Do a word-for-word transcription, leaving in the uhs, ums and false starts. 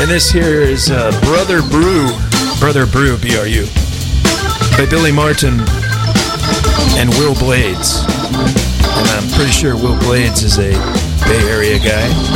And this here is uh, Brother Brew, Brother Brew, B R U, by Billy Martin and Will Blades. And I'm pretty sure Will Blades is a Bay Area guy.